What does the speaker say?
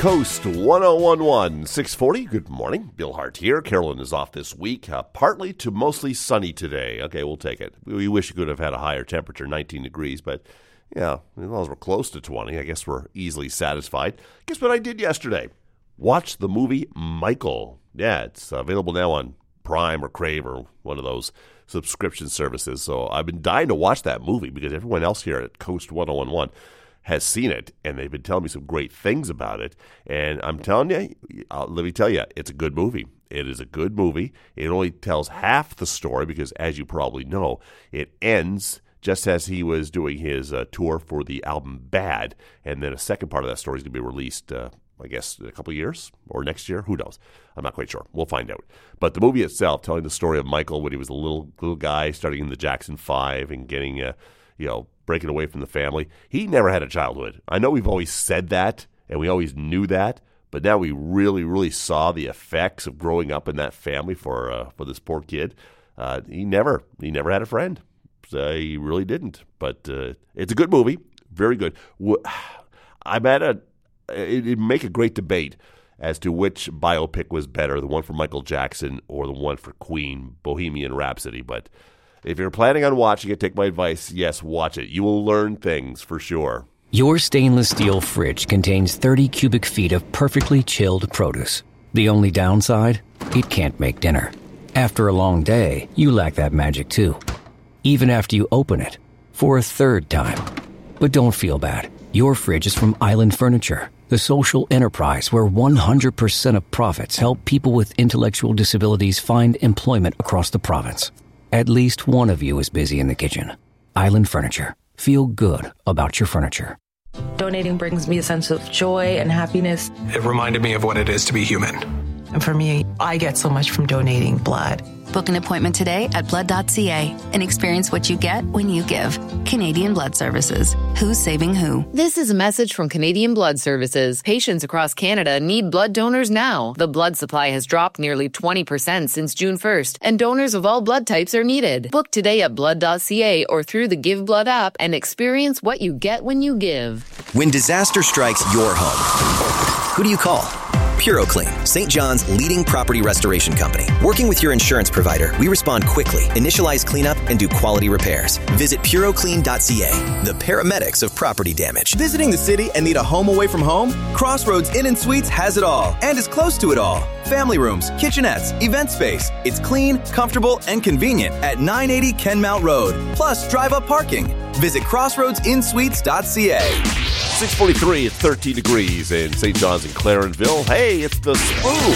Coast 1011 640. Good morning. Bill Hart here. Carolyn is off this week. Partly to mostly sunny today. Okay, we'll take it. We wish you could have had a higher temperature, 19 degrees, but yeah, as long as we're close to 20, I guess we're easily satisfied. Guess what I did yesterday? Watch the movie Michael. Yeah, it's available now on Prime or Crave or one of those subscription services. So I've been dying to watch that movie because everyone else here at Coast 1011 has seen it, and they've been telling me some great things about it. And I'm telling you, let me tell you, it's a good movie. It is a good movie. It only tells half the story because, as you probably know, it ends just as he was doing his tour for the album Bad. And then a second part of that story is going to be released, I guess, in a couple of years or next year. Who knows? I'm not quite sure. We'll find out. But the movie itself, telling the story of Michael when he was a little guy starting in the Jackson 5 and getting, breaking away from the family. He never had a childhood. I know we've always said that, and we always knew that, but now we really, really saw the effects of growing up in that family for this poor kid. He never had a friend. He really didn't. But it's a good movie, very good. It'd make a great debate as to which biopic was better, the one for Michael Jackson or the one for Queen, Bohemian Rhapsody. But if you're planning on watching it, take my advice. Yes, watch it. You will learn things for sure. Your stainless steel fridge contains 30 cubic feet of perfectly chilled produce. The only downside? It can't make dinner. After a long day, you lack that magic too. Even after you open it, for a third time. But don't feel bad. Your fridge is from Island Furniture, the social enterprise where 100% of profits help people with intellectual disabilities find employment across the province. At least one of you is busy in the kitchen. Island Furniture. Feel good about your furniture. Donating brings me a sense of joy and happiness. It reminded me of what it is to be human. And for me, I get so much from donating blood. Book an appointment today at blood.ca and experience what you get when you give. Canadian Blood Services. Who's saving who? This is a message from Canadian Blood Services. Patients across Canada need blood donors now. The blood supply has dropped nearly 20% since June 1st, and donors of all blood types are needed. Book today at blood.ca or through the Give Blood app and experience what you get when you give. When disaster strikes your home, who do you call? PuroClean, St. John's leading property restoration company. Working with your insurance provider, we respond quickly, initialize cleanup, and do quality repairs. Visit PuroClean.ca, the paramedics of property damage. Visiting the city and need a home away from home? Crossroads Inn & Suites has it all and is close to it all. Family rooms, kitchenettes, event space. It's clean, comfortable, and convenient at 980 Kenmount Road. Plus, drive-up parking. Visit crossroadsinsuites.ca. 643, it's 13 degrees in St. John's and Clarenville. Hey, it's the Spoon.